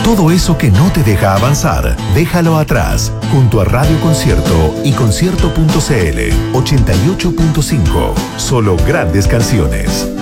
Todo eso que no te deja avanzar, déjalo atrás, junto a Radio Concierto y Concierto.cl 88.5. Solo grandes canciones.